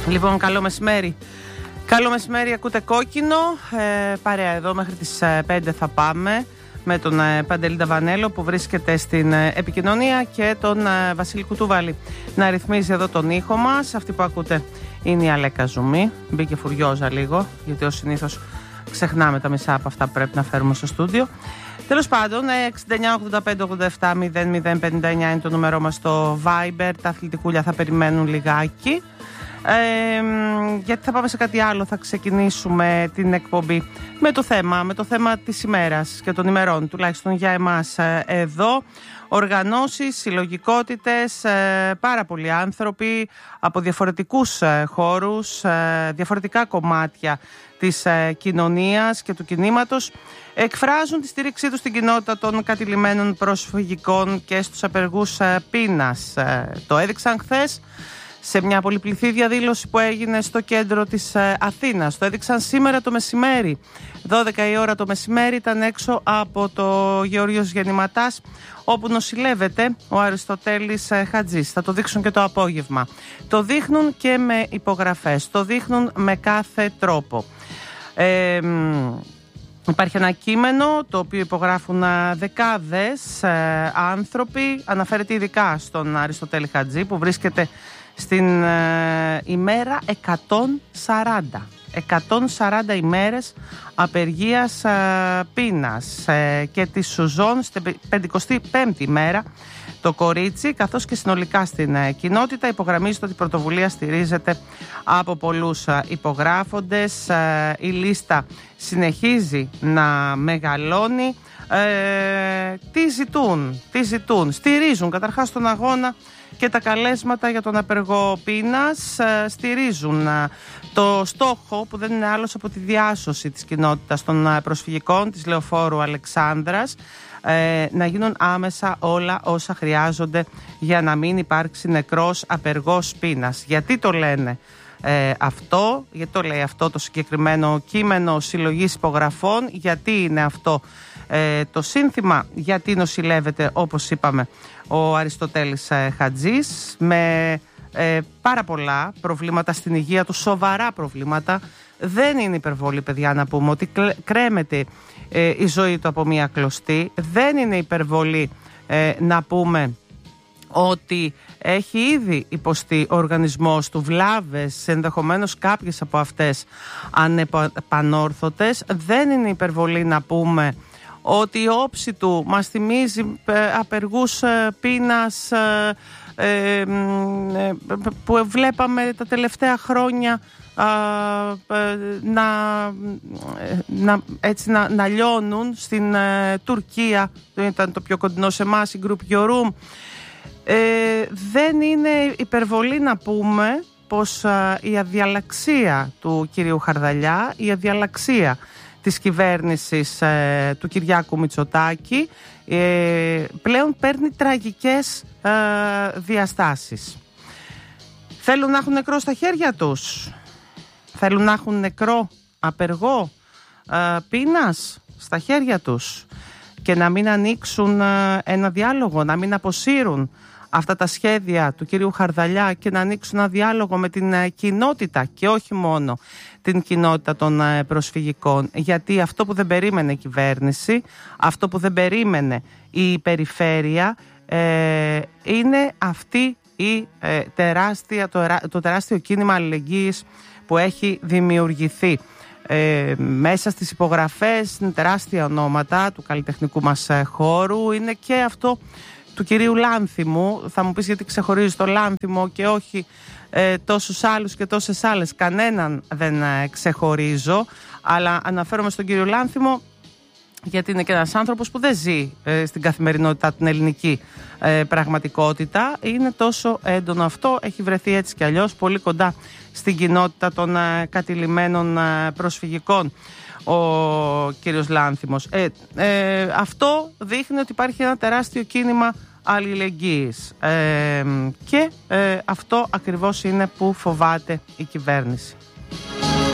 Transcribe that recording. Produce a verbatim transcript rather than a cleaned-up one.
Λοιπόν, καλό μεσημέρι. Καλό μεσημέρι, ακούτε Κόκκινο. Ε, παρέα εδώ μέχρι τις πέντε θα πάμε με τον ε, Παντελή Νταβανέλο που βρίσκεται στην ε, επικοινωνία και τον ε, Βασίλη Κουτούβαλη να ρυθμίζει εδώ τον ήχο μας. Αυτή που ακούτε είναι η Αλέκα Ζουμή. Μπήκε φουριόζα λίγο, γιατί ως συνήθως ξεχνάμε τα μισά από αυτά που πρέπει να φέρουμε στο στούντιο. Τέλος πάντων, εξήντα εννιά ογδόντα πέντε ογδόντα επτά μηδέν μηδέν πενήντα εννιά είναι το νούμερό μας στο Viber. Τα αθλητικούλια θα περιμένουν λιγάκι. Ε, γιατί θα πάμε σε κάτι άλλο. Θα ξεκινήσουμε την εκπομπή με το θέμα, με το θέμα της ημέρας και των ημερών, τουλάχιστον για εμάς εδώ. Οργανώσεις, συλλογικότητες, πάρα πολλοί άνθρωποι από διαφορετικούς χώρους, διαφορετικά κομμάτια της κοινωνίας και του κινήματος εκφράζουν τη στήριξή τους στην κοινότητα των κατηλημμένων προσφυγικών και στους απεργούς πείνας. Το έδειξαν χθες σε μια πολυπληθή διαδήλωση που έγινε στο κέντρο της Αθήνας. Το έδειξαν σήμερα το μεσημέρι. δώδεκα η ώρα το μεσημέρι ήταν έξω από το Γεώργιος Γεννηματάς, όπου νοσηλεύεται ο Αριστοτέλης Χατζής. Θα το δείξουν και το απόγευμα. Το δείχνουν και με υπογραφές. Το δείχνουν με κάθε τρόπο. Ε, Υπάρχει ένα κείμενο το οποίο υπογράφουν δεκάδες ε, άνθρωποι. Αναφέρεται ειδικά στον Αριστοτέλη Χατζή που βρίσκεται στην ε, ημέρα εκατόν σαράντα. εκατόν σαράντα ημέρες απεργίας ε, πείνας ε, και τη Σουζόν στην πενηκοστή πέμπτη ημέρα. Το κορίτσι, καθώς και συνολικά στην ε, κοινότητα, υπογραμμίζεται ότι η πρωτοβουλία στηρίζεται από πολλούς ε, υπογράφοντες. Ε, η λίστα συνεχίζει να μεγαλώνει. Ε, τι ζητούν, τι ζητούν. Στηρίζουν καταρχάς τον αγώνα και τα καλέσματα για τον απεργό πείνας. Ε, στηρίζουν ε, το στόχο που δεν είναι άλλος από τη διάσωση της κοινότητας των ε, προσφυγικών της Λεωφόρου Αλεξάνδρας, ε, να γίνουν άμεσα όλα όσα χρειάζονται για να μην υπάρξει νεκρός απεργός πείνας. Γιατί το λένε ε, αυτό, γιατί το λέει αυτό το συγκεκριμένο κείμενο συλλογής υπογραφών, γιατί είναι αυτό ε, το σύνθημα, γιατί νοσηλεύεται, όπως είπαμε, ο Αριστοτέλης ε, Χατζής με ε, πάρα πολλά προβλήματα στην υγεία του, σοβαρά προβλήματα. Δεν είναι υπερβολή, παιδιά, να πούμε ότι κρέμεται ε, η ζωή του από μία κλωστή. Δεν είναι υπερβολή ε, να πούμε ότι έχει ήδη υποστεί ο οργανισμός του βλάβες, ενδεχομένως κάποιες από αυτές ανεπανόρθωτες. Δεν είναι υπερβολή να πούμε ότι η όψη του μας θυμίζει απεργούς πείνας ε, ε, που βλέπαμε τα τελευταία χρόνια να, να, έτσι, να, να λιώνουν στην ε, Τουρκία. Ήταν το πιο κοντινό σε εμάς, η Group Your Room. Ε, δεν είναι υπερβολή να πούμε πως α, η αδιαλαξία του κυρίου Χαρδαλιά, η αδιαλαξία της κυβέρνησης ε, του Κυριάκου Μητσοτάκη ε, πλέον παίρνει τραγικές ε, διαστάσεις. Θέλουν να έχουν νεκρό στα χέρια τους. Θέλουν να έχουν νεκρό απεργό ε, πείνας στα χέρια τους και να μην ανοίξουν ε, ένα διάλογο, να μην αποσύρουν αυτά τα σχέδια του κυρίου Χαρδαλιά και να ανοίξουν ένα διάλογο με την ε, κοινότητα και όχι μόνο την κοινότητα των ε, προσφυγικών. Γιατί αυτό που δεν περίμενε η κυβέρνηση, αυτό που δεν περίμενε η περιφέρεια ε, είναι αυτή η ε, τεράστια, το, το τεράστιο κίνημα αλληλεγγύης που έχει δημιουργηθεί. Ε, μέσα στις υπογραφές είναι τεράστια ονόματα του καλλιτεχνικού μας χώρου. Είναι και αυτό του κυρίου Λάνθιμου. Θα μου πεις γιατί ξεχωρίζει το Λάνθιμο και όχι ε, τόσους άλλους και τόσες άλλες. Κανέναν δεν ε, ξεχωρίζω, αλλά αναφέρομαι στον κύριο Λάνθιμο γιατί είναι και ένας άνθρωπος που δεν ζει ε, στην καθημερινότητα την ελληνική ε, πραγματικότητα. Είναι τόσο έντονο αυτό, έχει βρεθεί έτσι κι αλλιώς πολύ κοντά στην κοινότητα των ε, κατηλημμένων ε, προσφυγικών ο κύριος Λάνθιμος. Ε, ε, αυτό δείχνει ότι υπάρχει ένα τεράστιο κίνημα αλληλεγγύης ε, και ε, αυτό ακριβώς είναι που φοβάται η κυβέρνηση.